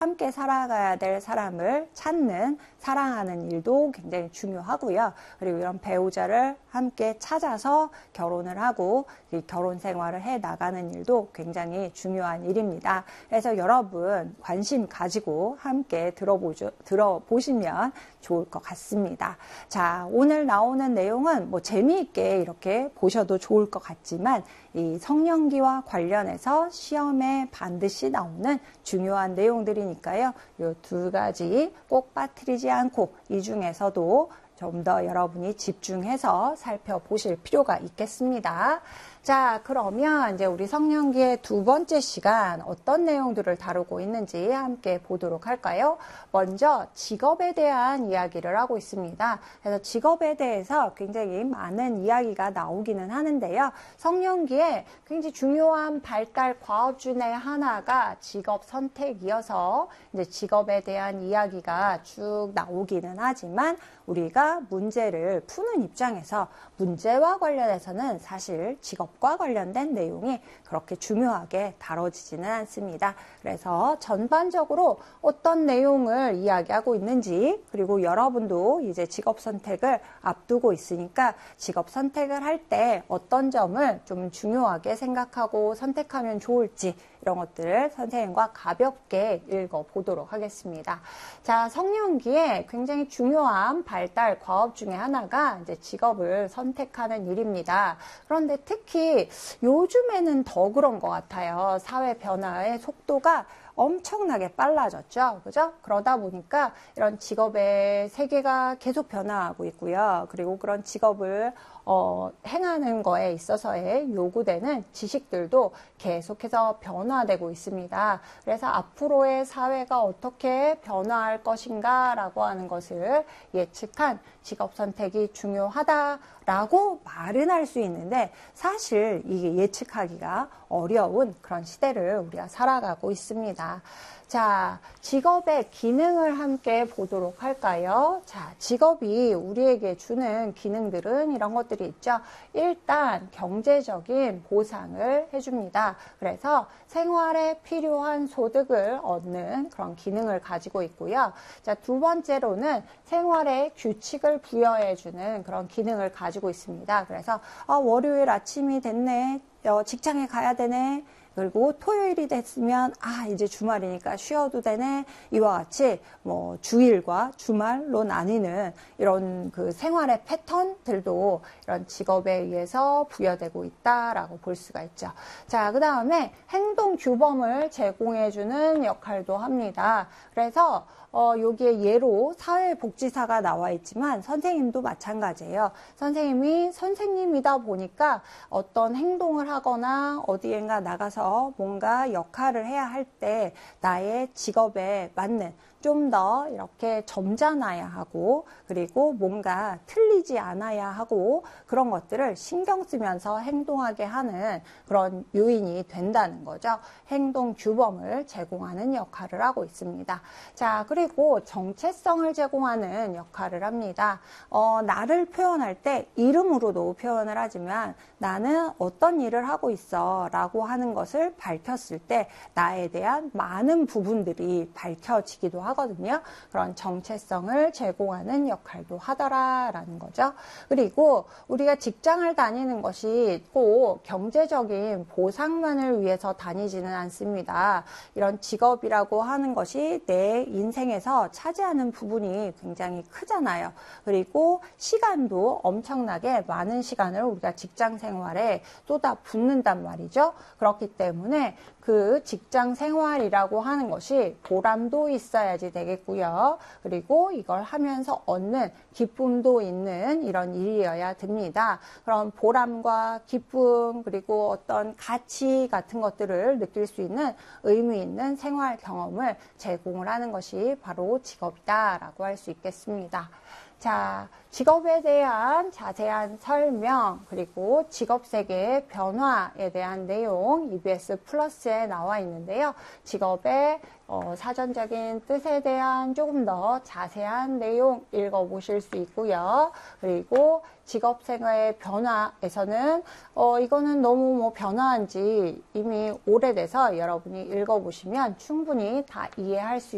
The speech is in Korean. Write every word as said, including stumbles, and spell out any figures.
함께 살아가야 될 사람을 찾는, 사랑하는 일도 굉장히 중요하고요. 그리고 이런 배우자를 함께 찾아서 결혼을 하고 이 결혼 생활을 해 나가는 일도 굉장히 중요한 일입니다. 그래서 여러분 관심 가지고 함께 들어보죠, 들어보시면 좋을 것 같습니다. 자, 오늘 나오는 내용은 뭐 재미있게 이렇게 보셔도 좋을 것 같지만 이 성년기와 관련해서 시험에 반드시 나오는 중요한 내용들이니까요. 이 두 가지 꼭 빠뜨리지 않고 이 중에서도 좀 더 여러분이 집중해서 살펴보실 필요가 있겠습니다. 자, 그러면 이제 우리 성년기의 두 번째 시간 어떤 내용들을 다루고 있는지 함께 보도록 할까요? 먼저 직업에 대한 이야기를 하고 있습니다. 그래서 직업에 대해서 굉장히 많은 이야기가 나오기는 하는데요. 성년기에 굉장히 중요한 발달 과업 중에 하나가 직업 선택이어서 이제 직업에 대한 이야기가 쭉 나오기는 하지만 우리가 문제를 푸는 입장에서 문제와 관련해서는 사실 직업과 관련된 내용이 그렇게 중요하게 다뤄지지는 않습니다. 그래서 전반적으로 어떤 내용을 이야기하고 있는지, 그리고 여러분도 이제 직업 선택을 앞두고 있으니까 직업 선택을 할 때 어떤 점을 좀 중요하게 생각하고 선택하면 좋을지 이런 것들을 선생님과 가볍게 읽어보도록 하겠습니다. 자, 성년기에 굉장히 중요한 발달 과업 중에 하나가 이제 직업을 선택하는 일입니다. 그런데 특히 요즘에는 더 그런 것 같아요. 사회 변화의 속도가 엄청나게 빨라졌죠. 그죠? 그러다 보니까 이런 직업의 세계가 계속 변화하고 있고요. 그리고 그런 직업을 어, 행하는 거에 있어서의 요구되는 지식들도 계속해서 변화되고 있습니다. 그래서 앞으로의 사회가 어떻게 변화할 것인가 라고 하는 것을 예측한 직업 선택이 중요하다라고 말은 할 수 있는데 사실 이게 예측하기가 어려운 그런 시대를 우리가 살아가고 있습니다. 자, 직업의 기능을 함께 보도록 할까요? 자, 직업이 우리에게 주는 기능들은 이런 것들이 있죠. 일단 경제적인 보상을 해줍니다. 그래서 생활에 필요한 소득을 얻는 그런 기능을 가지고 있고요. 자, 두 번째로는 생활에 규칙을 부여해주는 그런 기능을 가지고 있습니다. 그래서 아, 월요일 아침이 됐네. 어, 직장에 가야 되네. 그리고 토요일이 됐으면 아 이제 주말이니까 쉬어도 되네. 이와 같이 뭐 주일과 주말로 나뉘는 이런 그 생활의 패턴들도 이런 직업에 의해서 부여되고 있다라고 볼 수가 있죠. 자, 그 다음에 행동 규범을 제공해주는 역할도 합니다. 그래서 어, 여기에 예로 사회복지사가 나와 있지만 선생님도 마찬가지예요. 선생님이 선생님이다 보니까 어떤 행동을 하거나 어디엔가 나가서 뭔가 역할을 해야 할 때 나의 직업에 맞는 좀 더 이렇게 점잖아야 하고 그리고 뭔가 틀리지 않아야 하고 그런 것들을 신경 쓰면서 행동하게 하는 그런 요인이 된다는 거죠. 행동 규범을 제공하는 역할을 하고 있습니다. 자, 그리고 정체성을 제공하는 역할을 합니다. 어, 나를 표현할 때 이름으로도 표현을 하지만 나는 어떤 일을 하고 있어 라고 하는 것을 밝혔을 때 나에 대한 많은 부분들이 밝혀지기도 하거든요. 그런 정체성을 제공하는 역할도 하더라라는 거죠. 그리고 우리가 직장을 다니는 것이 꼭 경제적인 보상만을 위해서 다니지는 않습니다. 이런 직업이라고 하는 것이 내 인생에서 차지하는 부분이 굉장히 크잖아요. 그리고 시간도 엄청나게 많은 시간을 우리가 직장 생활에 쏟아붓는단 말이죠. 그렇기 때문에 그 직장 생활이라고 하는 것이 보람도 있어야지 되겠고요. 그리고 이걸 하면서 얻는 기쁨도 있는 이런 일이어야 됩니다. 그럼 보람과 기쁨 그리고 어떤 가치 같은 것들을 느낄 수 있는 의미 있는 생활 경험을 제공을 하는 것이 바로 직업이다라고 할 수 있겠습니다. 자, 직업에 대한 자세한 설명 그리고 직업 세계의 변화에 대한 내용 이비에스 플러스에 나와 있는데요. 직업의 어, 사전적인 뜻에 대한 조금 더 자세한 내용 읽어보실 수 있고요. 그리고 직업 생활의 변화에서는 어, 이거는 너무 뭐 변화한 지 이미 오래돼서 여러분이 읽어보시면 충분히 다 이해할 수